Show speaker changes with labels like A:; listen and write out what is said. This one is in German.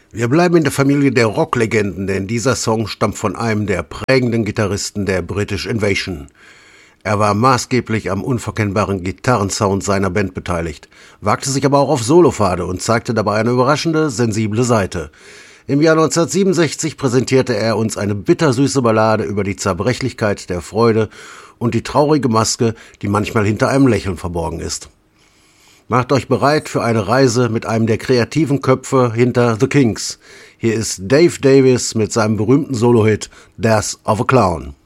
A: Wir bleiben in der Familie der Rocklegenden, denn dieser Song stammt von einem der prägenden Gitarristen der British Invasion. Er war maßgeblich am unverkennbaren Gitarrensound seiner Band beteiligt, wagte sich aber auch auf Solopfade und zeigte dabei eine überraschende, sensible Seite. Im Jahr 1967 präsentierte er uns eine bittersüße Ballade über die Zerbrechlichkeit der Freude und die traurige Maske, die manchmal hinter einem Lächeln verborgen ist. Macht euch bereit für eine Reise mit einem der kreativen Köpfe hinter The Kinks. Hier ist Dave Davies mit seinem berühmten Solo-Hit Death of a Clown.